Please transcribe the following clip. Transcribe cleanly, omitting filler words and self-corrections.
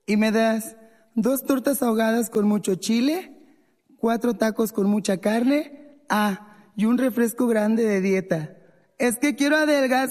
Y me das 2 tortas ahogadas con mucho chile, 4 tacos con mucha carne, y un refresco grande de dieta. Es que quiero adelgazar.